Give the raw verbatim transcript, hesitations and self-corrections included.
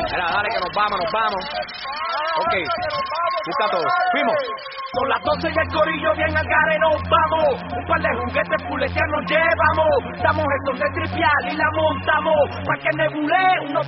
Mira, dale que nos vamos, nos vamos. Ok, busca todo. Fuimos. Son las doce y el corillo bien al gare nos vamos. Un par de juguetes puletear nos llevamos. Damos estos de tripial y la montamos. Pa' que nebule unos